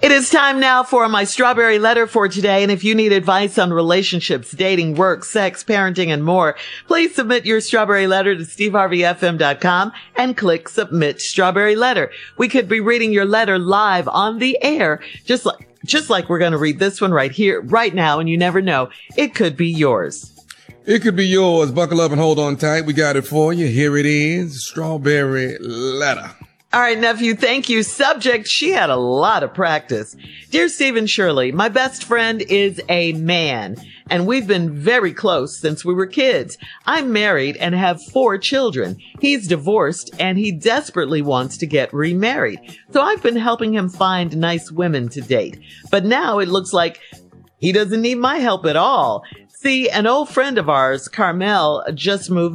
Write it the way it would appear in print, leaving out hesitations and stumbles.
It is time now for my strawberry letter for today. And if you need advice on relationships, dating, work, sex, parenting, and more, please submit your strawberry letter to steveharveyfm.com and click submit strawberry letter. We could be reading your letter live on the air, just like we're going to read this one right here, right now. And you never know, it could be yours. It could be yours. Buckle up and hold on tight. We got it for you. Here it is. Strawberry letter. All right, nephew, thank you. Subject, she had a lot of practice. Dear Steve and Shirley, my best friend is a man, and we've been very close since we were kids. I'm married and have 4 children. He's divorced, and he desperately wants to get remarried. So I've been helping him find nice women to date. But now it looks like he doesn't need my help at all. See, an old friend of ours, Carmel, just moved